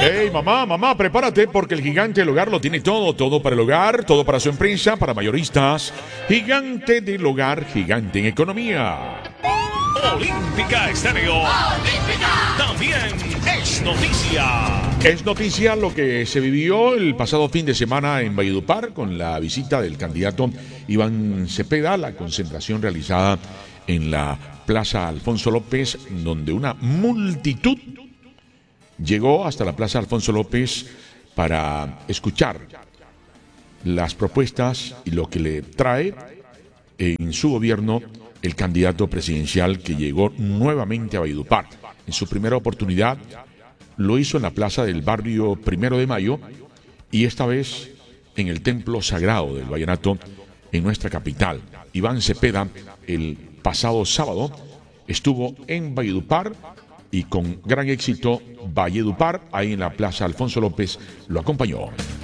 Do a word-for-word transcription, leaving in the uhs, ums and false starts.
Hey, mamá, mamá, prepárate porque el Gigante del Hogar lo tiene todo, todo para el hogar, todo para su empresa, para mayoristas. Gigante del Hogar, gigante en economía. Olímpica Estéreo. Olímpica. También es noticia. Es noticia lo que se vivió el pasado fin de semana en Valledupar con la visita del candidato Iván Cepeda, la concentración realizada en la Plaza Alfonso López, donde una multitud llegó hasta la Plaza Alfonso López para escuchar las propuestas y lo que le trae en su gobierno el candidato presidencial que llegó nuevamente a Valledupar. En su primera oportunidad lo hizo en la plaza del barrio Primero de Mayo y esta vez en el Templo Sagrado del Vallenato en nuestra capital. Iván Cepeda el pasado sábado estuvo en Valledupar y con gran éxito Valledupar, ahí en la Plaza Alfonso López, lo acompañó.